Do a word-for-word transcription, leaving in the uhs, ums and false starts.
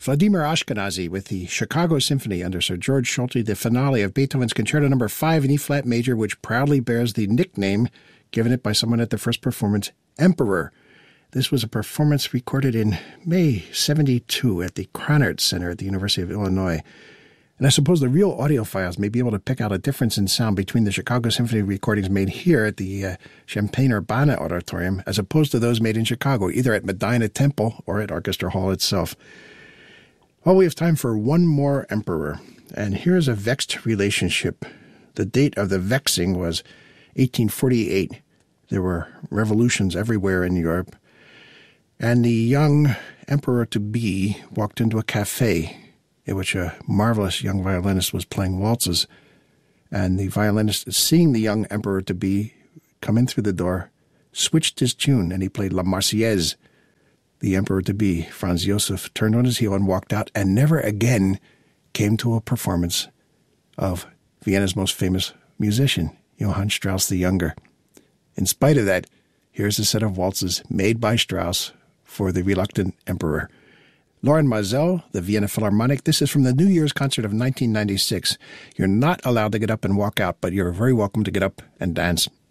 Vladimir Ashkenazy with the Chicago Symphony under Sir George Solti, the finale of Beethoven's Concerto Number five in E-flat major, which proudly bears the nickname given it by someone at the first performance, Emperor. This was a performance recorded in May seventy-two at the Krannert Center at the University of Illinois. And I suppose the real audiophiles may be able to pick out a difference in sound between the Chicago Symphony recordings made here at the uh, Champaign-Urbana Auditorium as opposed to those made in Chicago, either at Medina Temple or at Orchestra Hall itself. Well, we have time for one more Emperor, and here's a vexed relationship. The date of the vexing was eighteen forty-eight. There were revolutions everywhere in Europe, and the young Emperor-to-be walked into a cafe in which a marvelous young violinist was playing waltzes, and the violinist, seeing the young Emperor-to-be come in through the door, switched his tune, and he played La Marseillaise. The Emperor-to-be, Franz Josef, turned on his heel and walked out, and never again came to a performance of Vienna's most famous musician, Johann Strauss the Younger. In spite of that, here's a set of waltzes made by Strauss for the reluctant Emperor. Loren Maazel, the Vienna Philharmonic. This is from the New Year's concert of nineteen ninety-six. You're not allowed to get up and walk out, but you're very welcome to get up and dance.